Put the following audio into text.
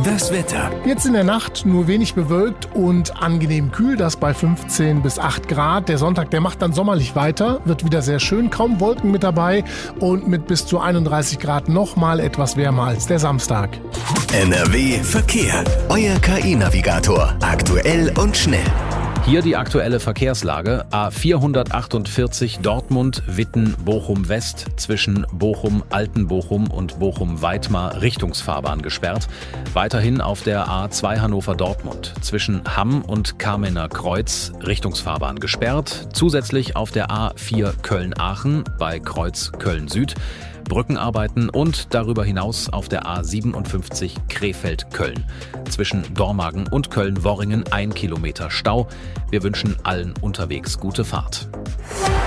Das Wetter. Jetzt in der Nacht nur wenig bewölkt und angenehm kühl, das bei 15 bis 8 Grad. Der Sonntag, der macht dann sommerlich weiter, wird wieder sehr schön, kaum Wolken mit dabei und mit bis zu 31 Grad nochmal etwas wärmer als der Samstag. NRW Verkehr. Euer KI-Navigator. Aktuell und schnell. Hier die aktuelle Verkehrslage. A448 Dortmund-Witten Bochum West zwischen Bochum-Altenbochum und Bochum-Weitmar Richtungsfahrbahn gesperrt. Weiterhin auf der A2 Hannover-Dortmund zwischen Hamm und Kamener Kreuz Richtungsfahrbahn gesperrt. Zusätzlich auf der A4 Köln-Aachen bei Kreuz Köln-Süd Brückenarbeiten und darüber hinaus auf der A57 Krefeld-Köln. Zwischen Dormagen und Köln-Worringen 1 Kilometer Stau. Wir wünschen allen unterwegs gute Fahrt.